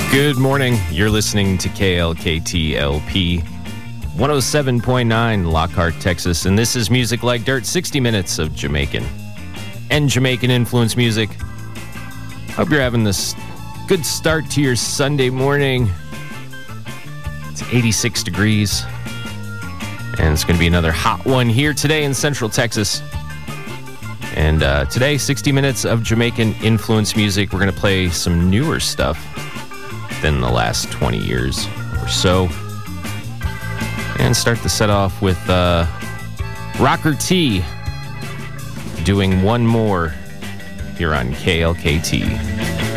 Good morning. You're listening to KLKT-LP 107.9 Lockhart, Texas, and this is Music Like Dirt, 60 minutes of Jamaican and Jamaican influence music. Hope you're having this good start to your Sunday morning. It's 86 degrees, and it's going to be another hot one here today in Central Texas. And today, 60 minutes of Jamaican influence music. We're going to play some newer stuff than the last 20 years or so. And start the set off with Rocker T doing One More here on KLKT.